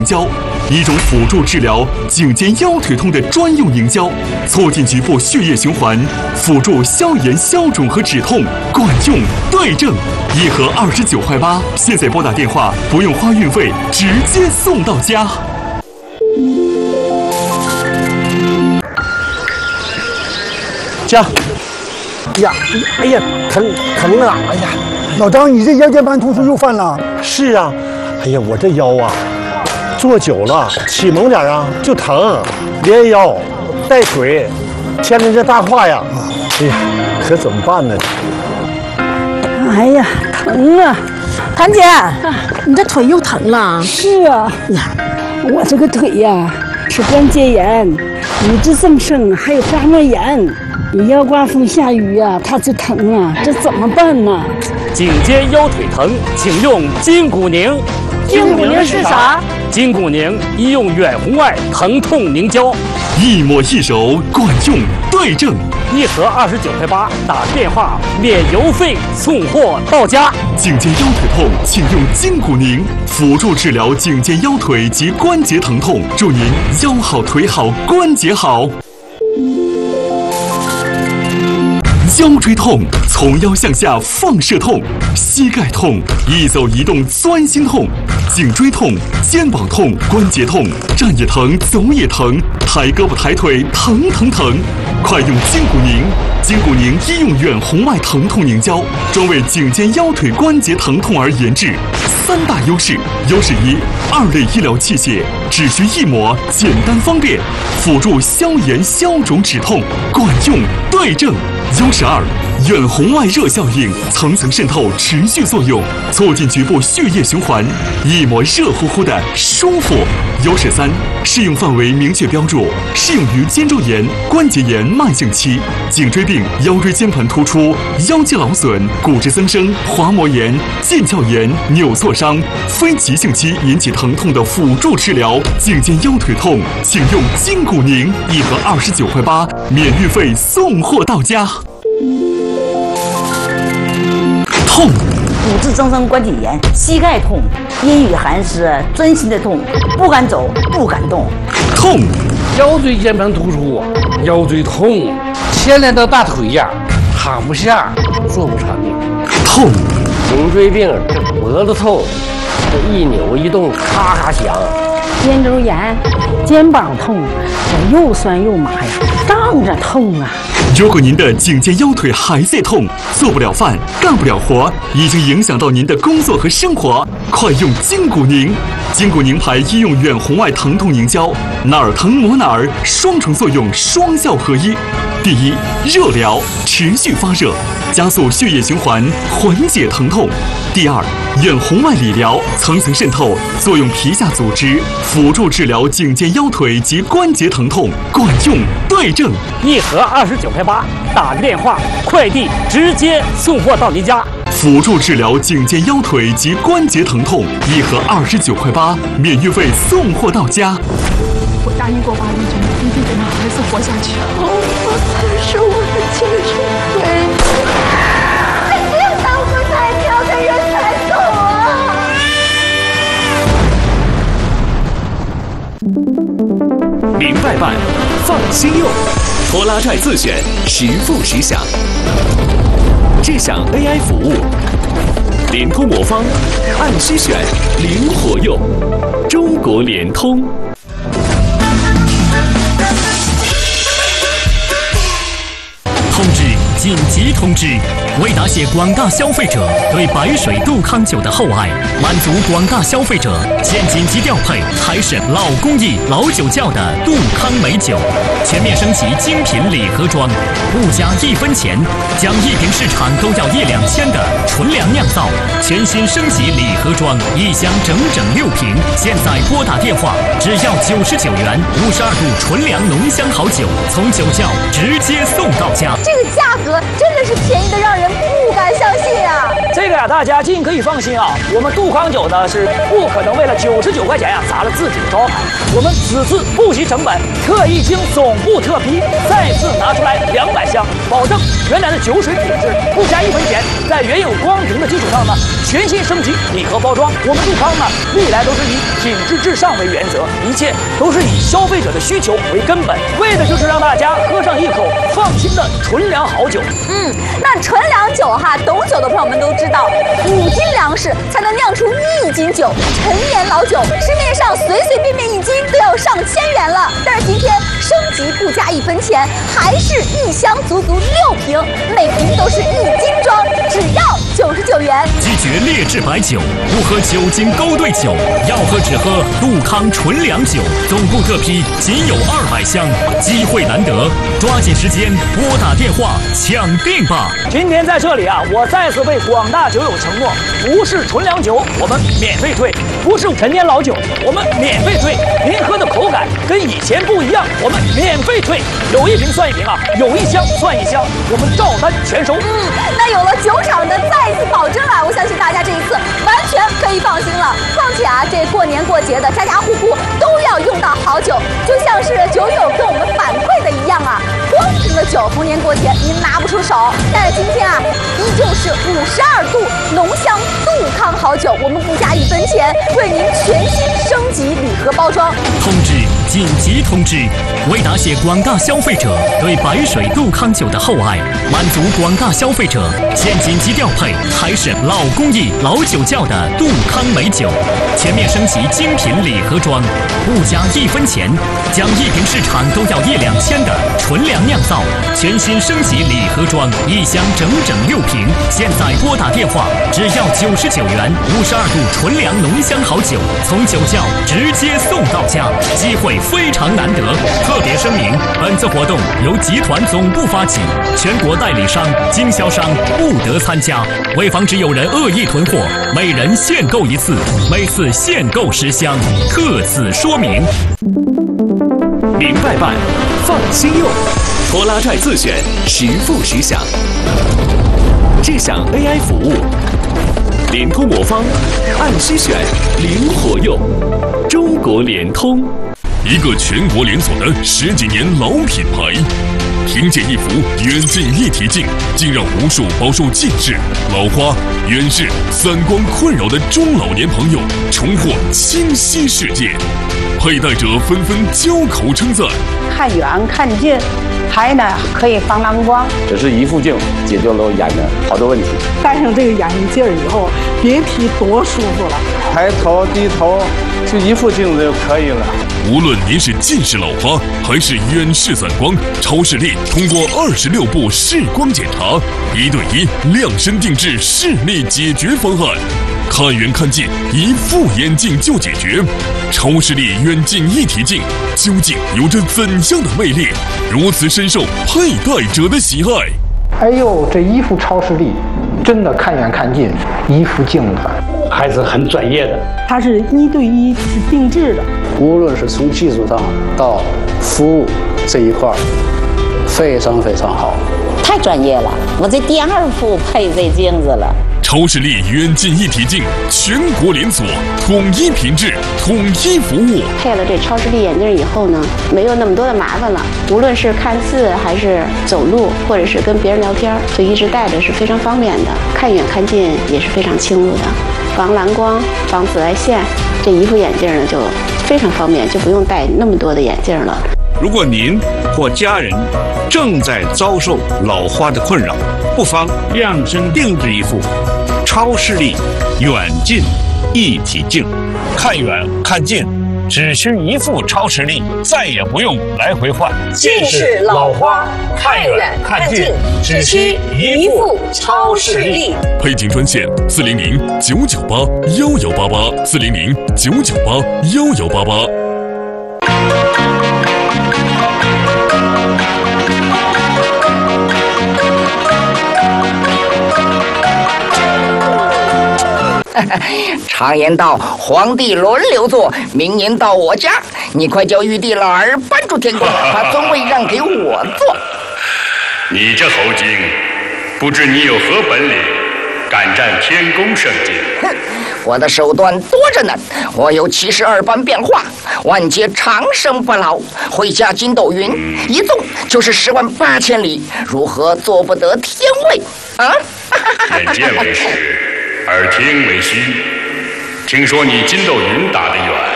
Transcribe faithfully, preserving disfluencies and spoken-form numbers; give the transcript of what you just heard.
胶，一种辅助治疗颈肩腰腿痛的专用凝胶，促进局部血液循环，辅助消炎消肿和止痛，管用对症。一盒二十九块八，现在拨打电话不用花运费，直接送到家。 家，呀，哎呀，疼疼啊！哎呀， 老张，你这腰间盘突出又犯了？ 是啊，哎呀，我这腰啊。 坐久了，起猛点啊就疼，连腰带腿，牵着这大胯呀，哎呀，可怎么办呢？ 哎呀，疼啊！ 谭姐，你这腿又疼了？ 是啊，呀，我这个腿呀是关节炎，骨质增生，还有发膜炎。你要刮风下雨呀，它就疼啊，这怎么办呢？ 颈肩腰腿疼，请用筋骨宁。 筋骨宁是啥？ 筋骨宁医用远红外疼痛凝胶， 一抹一手，管用对症。 一盒二十九块八，打电话免邮费送货到家。 颈肩腰腿痛，请用筋骨宁，辅助治疗颈肩腰腿及关节疼痛，祝您腰好腿好，关节好。 腰椎痛，从腰向下放射痛；膝盖痛，一走一动钻心痛；颈椎痛，肩膀痛，关节痛，站也疼，走也疼，抬胳膊抬腿疼疼疼。快用筋骨宁！筋骨宁医用远红外疼痛凝胶，专为颈肩腰腿关节疼痛而研制。三大优势：优势一，二类医疗器械，只需一抹，简单方便，辅助消炎消肿止痛，管用对症。 优势二，远红外热效应，层层渗透，持续作用，促进局部血液循环，一抹热乎乎的舒服。优势三，适用范围明确标注，适用于肩周炎、关节炎慢性期、颈椎病、腰椎间盘突出、腰肌劳损、骨质增生、滑膜炎、腱鞘炎、扭挫伤、非急性期引起疼痛的辅助治疗。颈肩腰腿痛，请用筋骨宁，一盒二十九块八，免运费送货到家。 痛， 骨质增生关节炎，膝盖痛，阴雨寒湿，钻心的痛，不敢走，不敢动。 痛， 腰椎间盘突出，腰椎痛，牵连到大腿呀，躺不下，坐不长。 痛， 颈椎病，这脖子痛，这一扭一动咔咔响。 肩周炎，肩膀痛，这又酸又麻呀，胀着痛啊。 如果您的颈肩腰腿还在痛，做不了饭，干不了活，已经影响到您的工作和生活，快用筋骨宁！筋骨宁牌医用远红外疼痛凝胶，哪儿疼抹哪儿，双重作用，双效合一。第一，热疗，持续发热，加速血液循环，缓解疼痛；第二，远红外理疗，层层渗透，作用皮下组织，辅助治疗颈肩腰腿及关节疼痛，管用对症。 一盒二十九块八，打个电话，快递直接送货到您家。 辅助治疗颈肩腰腿及关节疼痛，一盒二十九块八，免运费送货到家。 我答应过巴黎君，一定得让儿子活下去。 哦，他是我的亲生闺女，只有当初彩票的人才懂啊。 明白办，放心用，拖拉拽自选，实付实享。智享 A I 服务，联通魔方，按需选，灵活用，中国联通。 通知！紧急通知！为答谢广大消费者对白水杜康酒的厚爱，满足广大消费者，现紧急调配海省老工艺、老酒窖的杜康美酒，全面升级精品礼盒装，不加一分钱，将一瓶市场都要一两千的纯粮酿造，全新升级礼盒装，一箱整整六瓶。现在拨打电话，只要九十九元，五十二度纯粮浓香好酒，从酒窖直接送到家。 这个价格真的是便宜的让人不敢相信啊！ 这个呀，大家尽可以放心啊，我们杜康酒呢是不可能为了九十九块钱呀砸了自己的招牌。我们此次不惜成本，特意经总部特批，再次拿出来两百箱，保证原来的酒水品质，不加一分钱，在原有光瓶的基础上呢， 全新升级礼盒包装。我们杜康呢，历来都是以品质至上为原则，一切都是以消费者的需求为根本，为的就是让大家喝上一口放心的纯粮好酒。 嗯，那纯粮酒哈，懂酒的朋友们都知道，五斤粮食才能酿出一斤酒，陈年老酒市面上随随便便一斤都要上千元了。但是今天升级不加一分钱，还是一箱足足六瓶，每瓶都是一斤装，只要九十九元。 拒绝劣质白酒，不喝酒精勾兑酒，要喝只喝杜康纯粮酒，总部特批仅有二百箱，机会难得，抓紧时间拨打电话抢订吧！ 今天在这里啊，我再次为广大酒友承诺，不是纯粮酒我们免费退，不是陈年老酒我们免费退，您喝的口感跟以前不一样，我们免费退，有一瓶算一瓶啊，有一箱算一箱，我们照单全收。 嗯，那有了酒厂的再次保证啊，我相信大家这一次完全可以放心了。况且啊，这过年过节的，家家户户都要用到好酒，就像是酒友跟我们反馈的一样啊，光瓶的酒逢年过节您拿不出手，但是今天啊，依旧是五十二度浓香杜康好酒，我们不加一分钱，为您全新升级礼盒包装。 通知！紧急通知！为答谢广大消费者对白水杜康酒的厚爱，满足广大消费者，现紧急调配还是老工艺、老酒窖的杜康美酒，全面升级精品礼盒装，不加一分钱，将一瓶市场都要一两千的纯粮酿造全新升级礼盒装，一箱整整六瓶，现在拨打电话只要九十九元，五十二度纯粮浓香好酒从酒窖直接送到家，机会非常难得。特别声明，本次活动由集团总部发起，全国代理商、经销商不得参加。为防止有人恶意囤货，每人限购一次，每次限购十箱，特此说明。 明白办，放心用，拖拉拽自选，实付实享。这项 A I 服务，联通魔方，按需选，灵活用。中国联通， 一个全国连锁的十几年老品牌，凭借一幅远近一体镜，竟让无数饱受近视、老花、远视、散光困扰的中老年朋友重获清晰世界。佩戴者纷纷交口称赞。 看远看近，还呢可以防蓝光。 这是一副镜解决了眼的好多问题。 戴上这个眼镜以后，别提多舒服了。 抬头低头就一副镜子就可以了。 无论您是近视老花还是远视散光，超视力通过二十六步视光检查，一对一量身定制视力解决方案。看远看近，一副眼镜就解决。超视力远近一体镜究竟有着怎样的魅力，如此深受佩戴者的喜爱？ 哎呦，这一副超视力，真的看远看近，一副镜子还是很专业的。 它是一对一是定制的， 无论是从技术上到服务这一块，非常非常好。 太专业了，我这第二副配这镜子了。 超视力远近一体镜，全国连锁，统一品质，统一服务。 配了这超视力眼镜以后呢，没有那么多的麻烦了。无论是看字，还是走路，或者是跟别人聊天，就一直戴着是非常方便的。看远看近也是非常清楚的，防蓝光、防紫外线。这一副眼镜呢就非常方便，就不用戴那么多的眼镜了。 如果您或家人正在遭受老花的困扰，不妨量身定制一副超视力远近一体镜，看远看近只需一副超视力，再也不用来回换。 近视老花，看远看近只需一副超视力。 配镜专线：四零零九九八幺幺八八，四零零九九八幺幺八八。 常言道，皇帝轮流坐，明年到我家，你快叫玉帝老儿搬出天宫，把尊位让给我坐。 你这猴精，不知你有何本领，敢占天宫圣境？ 哼，我的手段多着呢，我有七十二般变化，万劫长生不老，会驾筋斗云，一纵就是十万八千里，如何做不得天位啊？ 眼见为实。 耳听为虚。听说你筋斗云打得远，